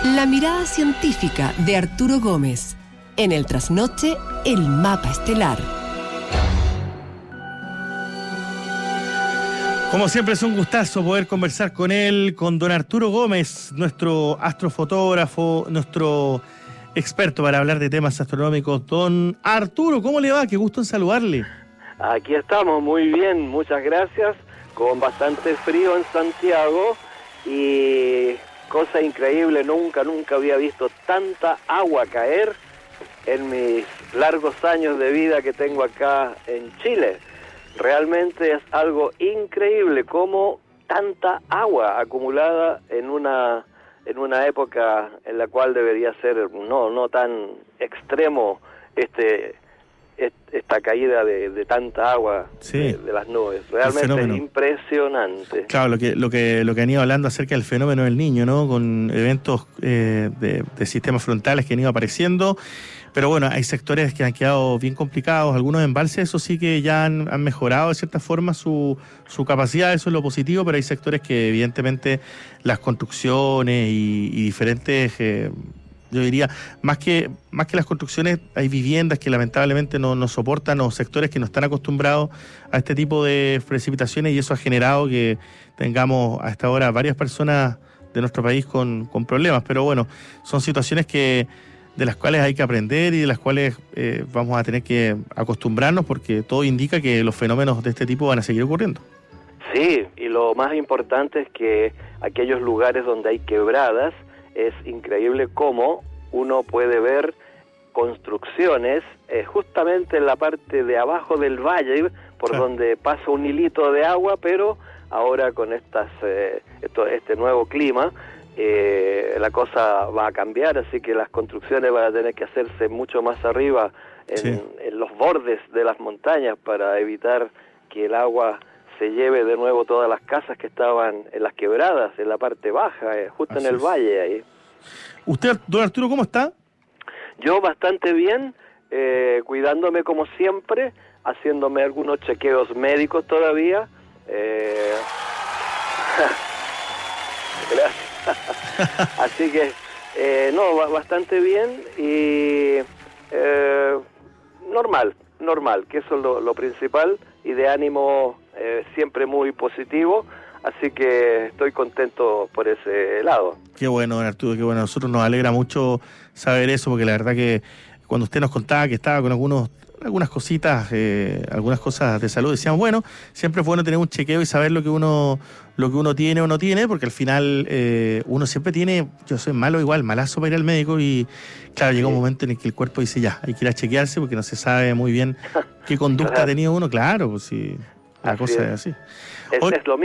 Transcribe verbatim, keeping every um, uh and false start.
La mirada científica de Arturo Gómez. En el trasnoche, el mapa estelar. Como siempre es un gustazo poder conversar con él, con don Arturo Gómez, nuestro astrofotógrafo, nuestro experto para hablar de temas astronómicos. Don Arturo, ¿cómo le va? Qué gusto en saludarle. Aquí estamos, muy bien, muchas gracias, con bastante frío en Santiago y cosa increíble, nunca, nunca había visto tanta agua caer en mis largos años de vida que tengo acá en Chile. Realmente es algo increíble como tanta agua acumulada en una en una época en la cual debería ser no no tan extremo este esta caída de, de tanta agua sí. de, de las nubes. Realmente es impresionante. Claro, lo que lo que lo que han ido hablando acerca del fenómeno del Niño, ¿no? Con eventos eh, de, de sistemas frontales que han ido apareciendo. Pero bueno, hay sectores que han quedado bien complicados, algunos embalses, eso sí que ya han, han mejorado de cierta forma su, su capacidad, eso es lo positivo, pero hay sectores que evidentemente las construcciones y, y diferentes, eh, yo diría, más que más que las construcciones, hay viviendas que lamentablemente no, no soportan, o sectores que no están acostumbrados a este tipo de precipitaciones, y eso ha generado que tengamos hasta ahora varias personas de nuestro país con, con problemas. Pero bueno, son situaciones que de las cuales hay que aprender y de las cuales eh, vamos a tener que acostumbrarnos, porque todo indica que los fenómenos de este tipo van a seguir ocurriendo. Sí, y lo más importante es que aquellos lugares donde hay quebradas, es increíble cómo uno puede ver construcciones eh, justamente en la parte de abajo del valle, por claro. donde pasa un hilito de agua, pero ahora con estas eh, esto, este nuevo clima, Eh, la cosa va a cambiar, así que las construcciones van a tener que hacerse mucho más arriba en, sí. en los bordes de las montañas para evitar que el agua se lleve de nuevo todas las casas que estaban en las quebradas, en la parte baja, eh, justo así en el es. valle ahí. ¿Usted, don Arturo, cómo está? Yo bastante bien, eh, cuidándome como siempre, haciéndome algunos chequeos médicos todavía. Eh... Gracias. Así que, eh, no, bastante bien y eh, normal, normal, que eso es lo, lo principal, y de ánimo eh, siempre muy positivo, así que estoy contento por ese lado. Qué bueno, don Arturo, qué bueno. A nosotros nos alegra mucho saber eso, porque la verdad que cuando usted nos contaba que estaba con algunos algunas cositas, eh, algunas cosas de salud, decíamos, bueno, siempre es bueno tener un chequeo y saber lo que uno lo que uno tiene o no tiene, porque al final eh, uno siempre tiene, yo soy malo igual, malazo para ir al médico, y claro, sí. llega un momento en el que el cuerpo dice ya, hay que ir a chequearse porque no se sabe muy bien qué conducta claro. ha tenido uno, claro, pues sí, la así cosa es, es así. Es, Hoy, es lo